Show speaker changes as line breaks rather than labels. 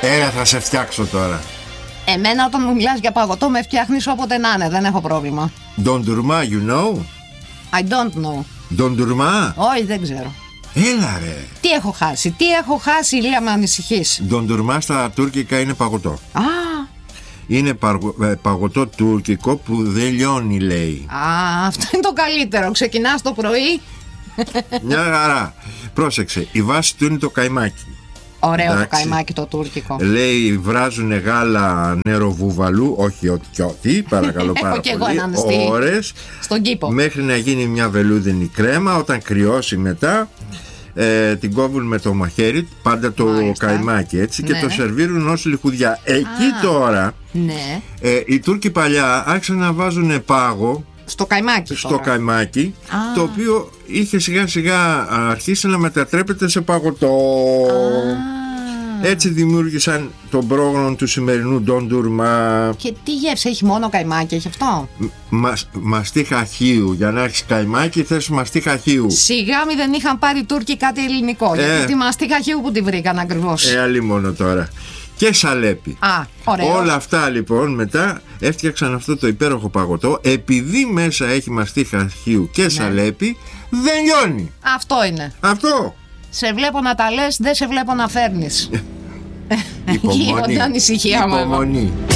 Έλα, θα σε φτιάξω τώρα.
Εμένα όταν μου μιλάς για παγωτό με φτιάχνεις όποτε να είναι, δεν έχω πρόβλημα.
Ντοντουρμά, you know?
I don't know.
Ντοντουρμά.
Όχι, δεν ξέρω.
Έλα ρε.
Τι έχω χάσει, Ηλία, με ανησυχείς.
Ντοντουρμά στα τουρκικά είναι παγωτό.
Α,
Είναι παγωτό τουρκικό που δεν λιώνει, λέει.
αυτό είναι το καλύτερο. Ξεκινάς το πρωί.
Μια χαρά. Πρόσεξε, η βάση του είναι το καϊμάκι.
Ωραίο.
Εντάξει.
Το καϊμάκι το τουρκικό.
Λέει βράζουνε γάλα νεροβούβαλου. Όχι ό,τι, παρακαλώ πάρα
και εγώ
πολύ.
έναν στη-
Ώρες
Στον κήπο.
μέχρι να γίνει μια βελούδινη κρέμα. Όταν κρυώσει μετά την κόβουν με το μαχαίρι, πάντα το
Μάλιστα.
καϊμάκι έτσι, και
Ναι.
το σερβίρουν ως λιχουδιά. Εκεί τώρα
Ναι.
οι Τούρκοι παλιά άρχισαν να βάζουν πάγο
Στο καϊμάκι.
στο
τώρα.
καϊμάκι,
Α.
το οποίο είχε σιγά σιγά αρχίσει να μετατρέπεται σε παγωτό. Έτσι δημιούργησαν τον πρόγραμμα του σημερινού ντοντουρμά.
Και τι γεύση έχει, μόνο καϊμάκι έχει αυτό?
Μαστίχα χείου. Για να έχεις καϊμάκι θες μαστίχα χείου.
Σιγά μη δεν είχαν πάρει οι Τούρκοι κάτι ελληνικό. Γιατί τη μαστίχα χείου που τη βρήκαν ακριβώς.
Αλλή μόνο τώρα. Και σαλέπι.
Ωραίο.
Όλα αυτά λοιπόν μετά έφτιαξαν αυτό το υπέροχο παγωτό. Επειδή μέσα έχει μαστίχα χείου και σαλέπι, δεν λιώνει.
Αυτό είναι.
Αυτό.
Σε βλέπω να τα λες, δεν σε βλέπω να φέρνεις.
Υπομονή.
Γίνονται ανησυχία μου.
Υπομονή.